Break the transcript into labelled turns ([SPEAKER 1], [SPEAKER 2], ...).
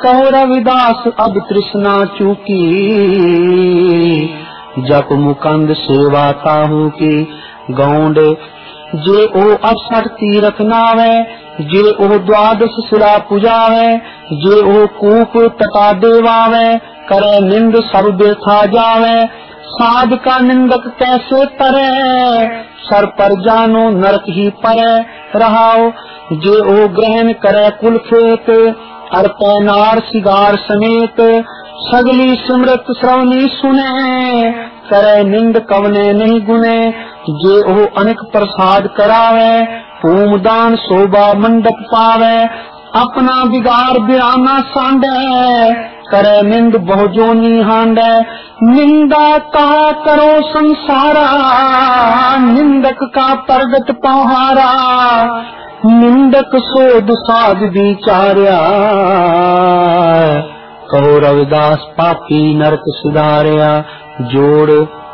[SPEAKER 1] कहो रविदास अब तृष्णा चूकी, जप मुकंद सेवा ताहू की। गौंड जे ओ अठसठ तीरथ नावे, जे ओ द्वादश शिला पुजावे, जे ओ कूप तटा देवावे, करे निंद सब व्यथा जावे। साध का निंदक कैसे तरे, सर पर जानो नरक ही परे रहाओ। जे ओ ग्रहण करे कुल खेत, अर्पे नार सिगार समेत। सगली सिमरत श्रवणी सुने, करे निंद कवने नहीं गुने। जे ओ अनेक प्रसाद करावे, पूम दान शोभा मंडप पावे। अपना बिगाड़ बिराना सांडे, करे निंद बहुजोनी हांडे। निंदा कहा करो संसारा, निंदक का प्रगट पहारा। निंदक सोध साध विचार्या, कहो रविदास पापी नरक सुधार्या। जोड़